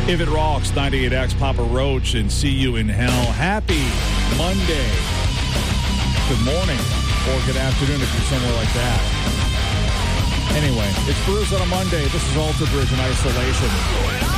If It Rocks, 98X, Papa Roach, and See You in Hell. Happy Monday. Good morning, or good afternoon if you're somewhere like that. Anyway, it's Bruce on a Monday. This is Alter Bridge in Isolation.